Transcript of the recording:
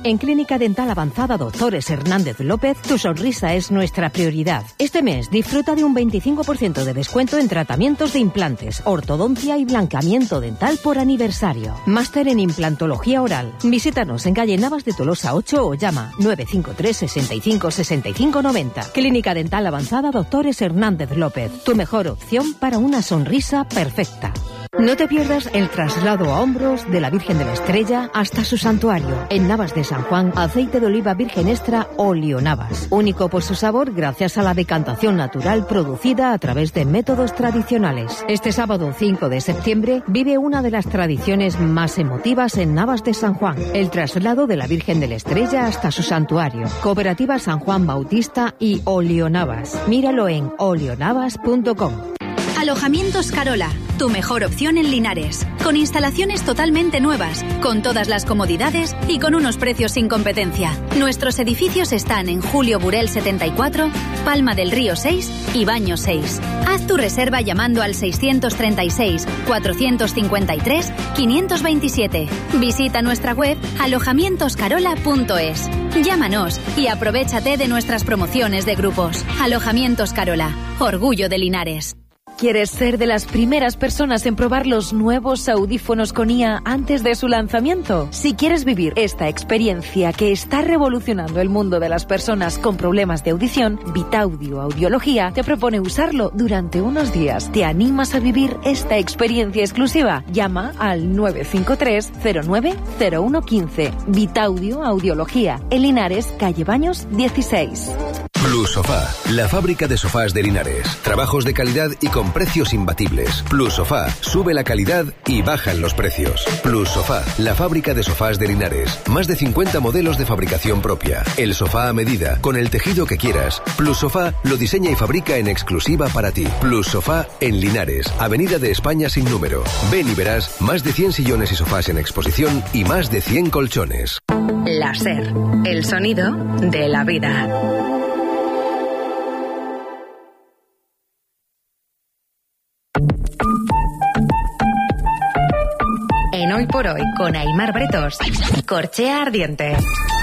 En Clínica Dental Avanzada Doctores Hernández López, tu sonrisa es nuestra prioridad. Este mes disfruta de un 25% de descuento en tratamientos de implantes, ortodoncia y blanqueamiento dental por aniversario. Máster en implantología oral. Visítanos en calle Navas de Tolosa 8 o llama 953 65 65 90. Clínica Dental Avanzada Doctores Hernández López, tu mejor opción para una sonrisa perfecta. No te pierdas el traslado a hombros de la Virgen de la Estrella hasta su santuario. En Navas de San Juan, aceite de oliva virgen extra Olio Navas. Único por su sabor gracias a la decantación natural producida a través de métodos tradicionales. Este sábado 5 de septiembre vive una de las tradiciones más emotivas en Navas de San Juan. El traslado de la Virgen de la Estrella hasta su santuario. Cooperativa San Juan Bautista y Olio Navas. Míralo en olionavas.com. Alojamientos Carola, tu mejor opción en Linares. Con instalaciones totalmente nuevas, con todas las comodidades y con unos precios sin competencia. Nuestros edificios están en Julio Burel 74, Palma del Río 6 y Baño 6. Haz tu reserva llamando al 636 453 527. Visita nuestra web alojamientoscarola.es. Llámanos y aprovéchate de nuestras promociones de grupos. Alojamientos Carola, orgullo de Linares. ¿Quieres ser de las primeras personas en probar los nuevos audífonos con IA antes de su lanzamiento? Si quieres vivir esta experiencia que está revolucionando el mundo de las personas con problemas de audición, Vitaudio Audiología te propone usarlo durante unos días. ¿Te animas a vivir esta experiencia exclusiva? Llama al 953 09 0115. Vitaudio Audiología, en Linares, calle Baños 16. Plus Sofá, la fábrica de sofás de Linares. Trabajos de calidad y con precios imbatibles. Plus Sofá, sube la calidad y bajan los precios. Plus Sofá, la fábrica de sofás de Linares. Más de 50 modelos de fabricación propia. El sofá a medida, con el tejido que quieras. Plus Sofá lo diseña y fabrica en exclusiva para ti. Plus Sofá en Linares, Avenida de España sin número. Ven y verás más de 100 sillones y sofás en exposición y más de 100 colchones. La SER, el sonido de la vida. En Hoy por Hoy, con Aimar Bretos, Corchea Ardiente.